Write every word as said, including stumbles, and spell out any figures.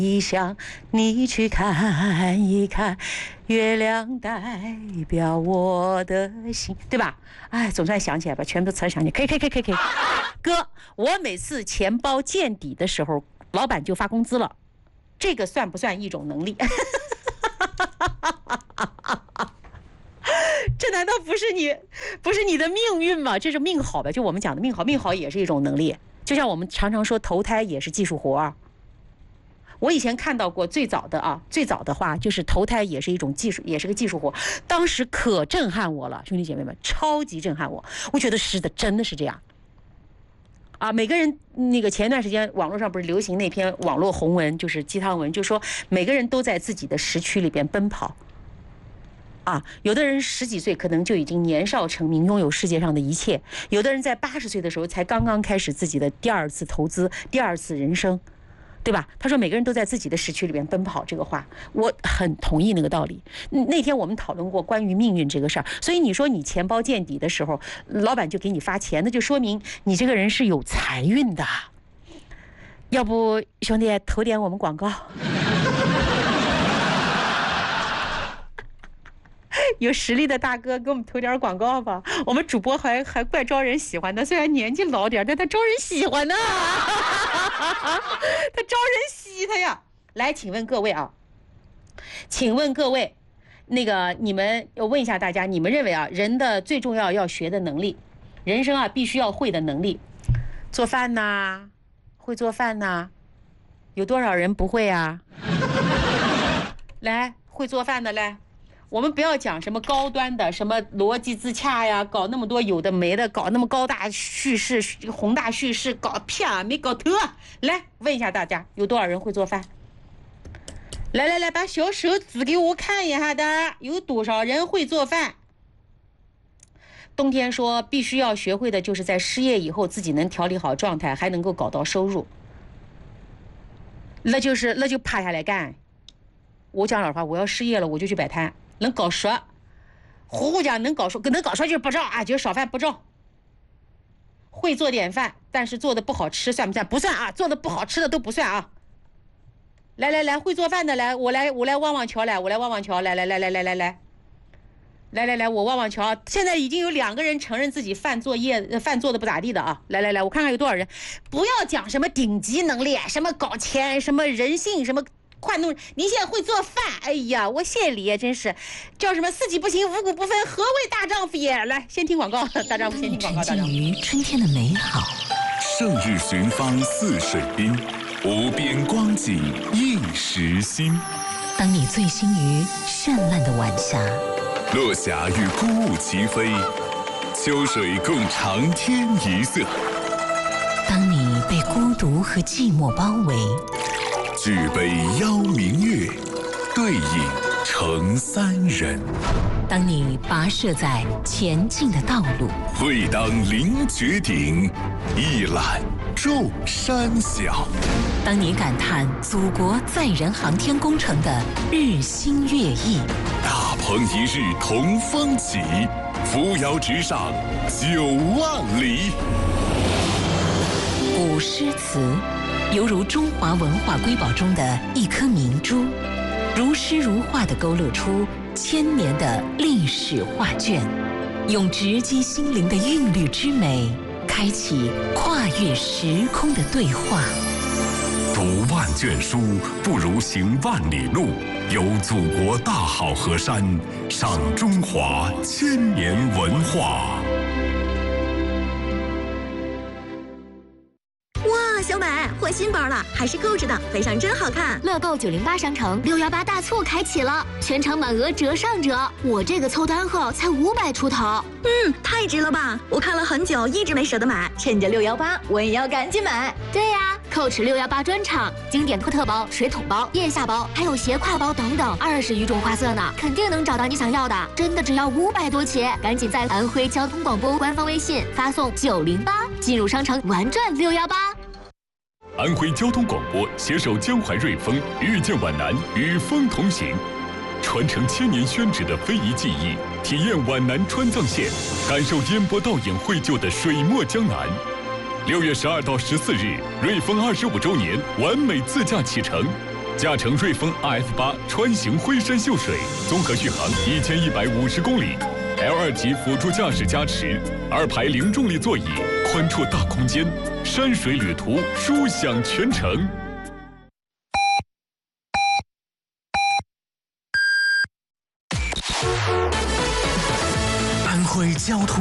异乡，你去看一看，月亮代表我的心，对吧？哎，总算想起来吧，全部词想起来，可以可以可以可以可以。哥，我每次钱包见底的时候，老板就发工资了，这个算不算一种能力？这难道不是你不是你的命运吗？这是命好吧？就我们讲的命好，命好也是一种能力。就像我们常常说投胎也是技术活啊。我以前看到过最早的啊，最早的话就是投胎也是一种技术，也是个技术活。当时可震撼我了，兄弟姐妹们，超级震撼我。我觉得是的，真的是这样。啊，每个人那个前一段时间网络上不是流行那篇网络红文，就是鸡汤文，就说每个人都在自己的时区里边奔跑。啊，有的人十几岁可能就已经年少成名，拥有世界上的一切；有的人在八十岁的时候才刚刚开始自己的第二次投资、第二次人生，对吧？他说每个人都在自己的时区里边奔跑，这个话我很同意那个道理。那天我们讨论过关于命运这个事儿，所以你说你钱包见底的时候，老板就给你发钱，那就说明你这个人是有财运的。要不兄弟投点我们广告？有实力的大哥给我们投点广告吧，我们主播还还怪招人喜欢的，虽然年纪老点，但他招人喜欢呢，他招人稀他呀。来，请问各位啊，请问各位，那个你们我问一下大家，你们认为啊，人的最重要要学的能力，人生啊必须要会的能力，做饭呐，会做饭呐，有多少人不会啊？来，会做饭的来。我们不要讲什么高端的，什么逻辑自洽呀，搞那么多有的没的，搞那么高大叙事、宏大叙事，搞屁啊没搞头。来问一下大家，有多少人会做饭？来来来，把小手指给我看一下的，有多少人会做饭？冬天说必须要学会的就是在失业以后自己能调理好状态，还能够搞到收入，那就是那就趴下来干。我讲老话，我要失业了我就去摆摊。能搞熟，糊糊讲能搞熟，能搞熟就是不照啊，就是烧饭不照。会做点饭，但是做的不好吃算不算？不算啊，做的不好吃的都不算啊。来来来，会做饭的来，我来我来望望桥来，我来望望桥来来来来来来来，来来来我望望桥。现在已经有两个人承认自己饭作业饭做的不咋地的啊。来来来，我看看有多少人。不要讲什么顶级能力，什么搞钱，什么人性，什么。换弄，您现在会做饭？哎呀，我谢你啊，真是，叫什么四季不行，五谷不分，何谓大丈夫也？来，先听广告，大丈夫先听广告。 沉浸于春天的美好， 胜日寻芳泗水滨，无边光景映时心。 当你醉心于绚烂的晚霞， 落霞与孤鹜齐飞，秋水共长天一色。 当你被孤独和寂寞包围， 举杯邀明月，对影成三人。 当你跋涉在前进的道路， 会当凌绝顶，一览众山小。 当你感叹祖国载人航天工程的日新月异， 大鹏一日同风起，扶摇直上九万里。 古诗词犹如中华文化瑰宝中的一颗明珠，如诗如画地勾勒出千年的历史画卷，用直击心灵的韵律之美，开启跨越时空的对话。 读万卷书，不如行万里路。游祖国大好河山，赏中华千年文化。 小美换新包了，还是购置的，背上真好看。 乐购九零八商城六幺八大促开启了，全场满额折上折。我这个凑单后才五百出头， 嗯，太值了吧！我看了很久，一直没舍得买，趁着六幺八，我也要赶紧买。 对呀、啊，蔻驰六幺八专场，经典科特包、水桶包、腋下包，还有斜挎包等等，二十余种花色呢，肯定能找到你想要的。真的只要五百多起，赶紧在安徽交通广播官方微信发送九零八，进入商城玩转六幺八。 安徽交通广播携手江淮瑞丰，遇见皖南，与风同行，传承千年宣纸的非遗技艺，体验皖南川藏线，感受烟波倒影绘就的水墨江南。六月十二到十四日，瑞丰二十五周年完美自驾启程， 驾乘瑞风 R F 八穿行辉山秀水，综合续航一千一百五十公里 ，L 二级辅助驾驶加持，二排零重力座椅，宽绰大空间，山水旅途舒享全程。 安徽交通。